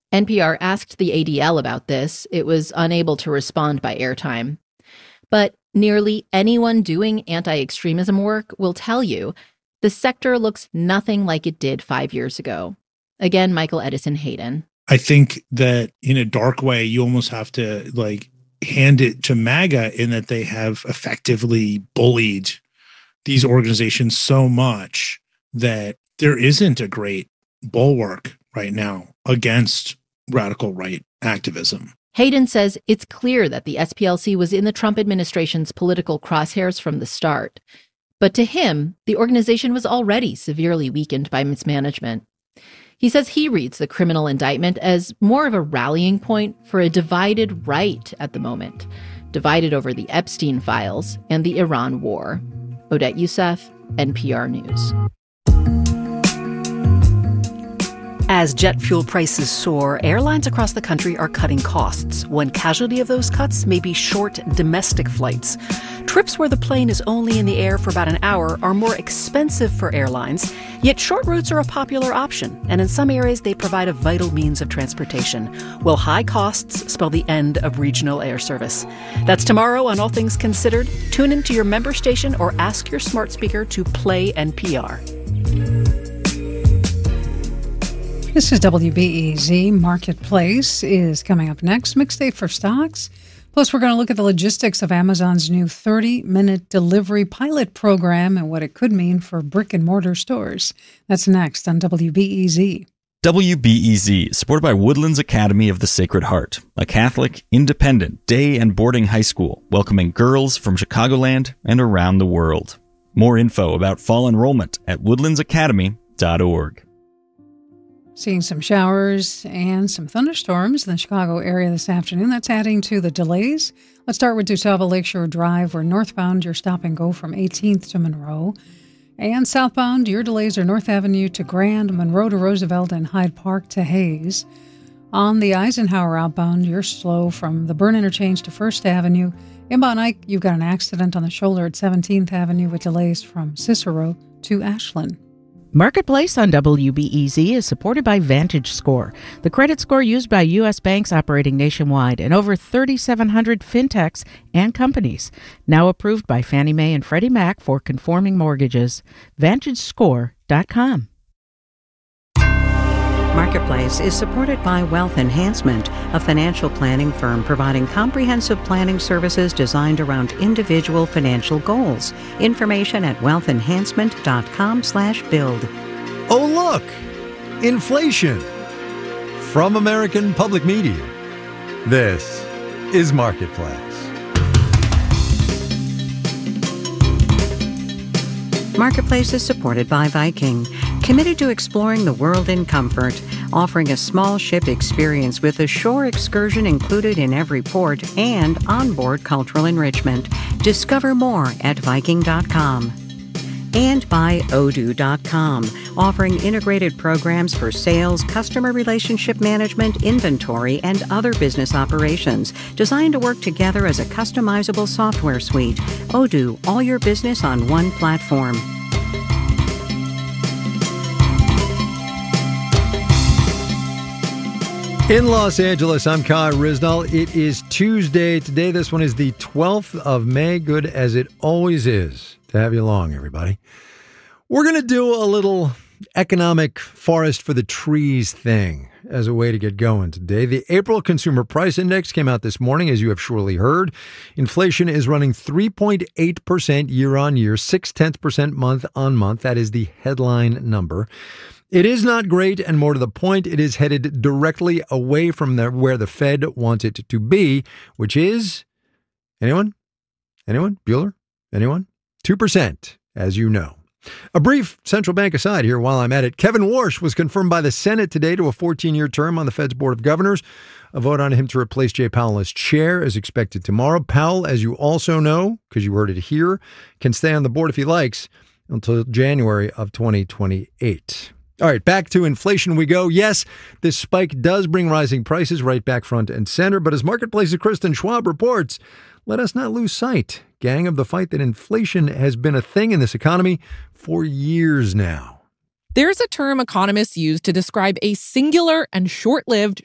NPR asked the ADL about this. It was unable to respond by airtime. But nearly anyone doing anti-extremism work will tell you the sector looks nothing like it did 5 years ago. Again, Michael Edison Hayden. I think that in a dark way, you almost have to hand it to MAGA in that they have effectively bullied these organizations so much that there isn't a great bulwark right now against radical right activism. Hayden says it's clear that the SPLC was in the Trump administration's political crosshairs from the start. But to him, the organization was already severely weakened by mismanagement. He says he reads the criminal indictment as more of a rallying point for a divided right at the moment, divided over the Epstein files and the Iran war. Odette Youssef, NPR News. As jet fuel prices soar, airlines across the country are cutting costs. One casualty of those cuts may be short domestic flights. Trips where the plane is only in the air for about an hour are more expensive for airlines, yet short routes are a popular option, and in some areas they provide a vital means of transportation. Will high costs spell the end of regional air service? That's tomorrow on All Things Considered. Tune into your member station or ask your smart speaker to play NPR. This is WBEZ. Marketplace is coming up next. Mixed day for stocks. Plus, we're going to look at the logistics of Amazon's new 30-minute delivery pilot program and what it could mean for brick-and-mortar stores. That's next on WBEZ. WBEZ, supported by Woodlands Academy of the Sacred Heart, a Catholic, independent, day and boarding high school welcoming girls from Chicagoland and around the world. More info about fall enrollment at woodlandsacademy.org. Seeing some showers and some thunderstorms in the Chicago area this afternoon. That's adding to the delays. Let's start with DuSable Lakeshore Drive, where northbound you're stop and go from 18th to Monroe. And southbound, your delays are North Avenue to Grand, Monroe to Roosevelt, and Hyde Park to Hayes. On the Eisenhower outbound, you're slow from the Byrne Interchange to First Avenue. Inbound Ike, you've got an accident on the shoulder at 17th Avenue with delays from Cicero to Ashland. Marketplace on WBEZ is supported by VantageScore, the credit score used by U.S. banks operating nationwide and over 3,700 fintechs and companies, now approved by Fannie Mae and Freddie Mac for conforming mortgages. VantageScore.com. Marketplace is supported by Wealth Enhancement, a financial planning firm providing comprehensive planning services designed around individual financial goals. Information at wealthenhancement.com/build. Oh, look! Inflation! From American Public Media. This is Marketplace. Marketplace is supported by Viking, committed to exploring the world in comfort, offering a small ship experience with a shore excursion included in every port and onboard cultural enrichment. Discover more at Viking.com. And by Odoo.com, offering integrated programs for sales, customer relationship management, inventory, and other business operations, designed to work together as a customizable software suite. Odoo, all your business on one platform. In Los Angeles, I'm Kai Risnall. It is Tuesday. Today, this one is the 12th of May. Good as it always is to have you along, everybody. We're going to do a little economic forest for the trees thing as a way to get going today. The April Consumer Price Index came out this morning, as you have surely heard. Inflation is running 3.8% year on year, 0.6% month on month. That is the headline number. It is not great, and more to the point, it is headed directly away from where the Fed wants it to be, which is, anyone? Bueller? Anyone? 2%, as you know. A brief central bank aside here while I'm at it. Kevin Warsh was confirmed by the Senate today to a 14-year term on the Fed's Board of Governors. A vote on him to replace Jay Powell as chair is expected tomorrow. Powell, as you also know, because you heard it here, can stay on the board if he likes until January of 2028. All right, back to inflation we go. Yes, this spike does bring rising prices right back front and center, but as Marketplace's Kristen Schwab reports, let us not lose sight, gang, of the fight that inflation has been a thing in this economy for years now. There's a term economists use to describe a singular and short-lived